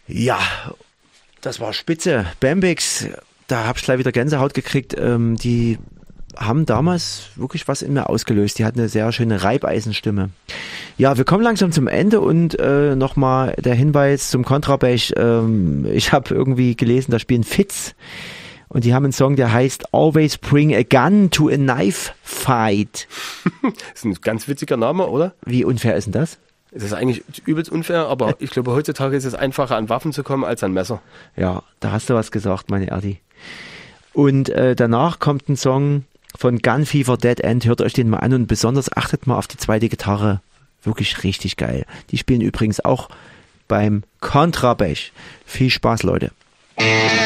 Ja, das war spitze. Bambics, da habe ich gleich wieder Gänsehaut gekriegt. Die haben damals wirklich was in mir ausgelöst. Die hatten eine sehr schöne Reibeisenstimme. Ja, wir kommen langsam zum Ende und nochmal der Hinweis zum Kontrabass. Ich habe irgendwie gelesen, da spielen Fitz und die haben einen Song, der heißt Always Bring a Gun to a Knife Fight. Das ist ein ganz witziger Name, oder? Wie unfair ist denn das? Das ist eigentlich übelst unfair, aber ich glaube, heutzutage ist es einfacher, an Waffen zu kommen, als an Messer. Ja, da hast du was gesagt, meine Erdi. Und danach kommt ein Song von Gun Fever Dead End. Hört euch den mal an und besonders achtet mal auf die zweite Gitarre. Wirklich richtig geil. Die spielen übrigens auch beim Kontrabass. Viel Spaß, Leute.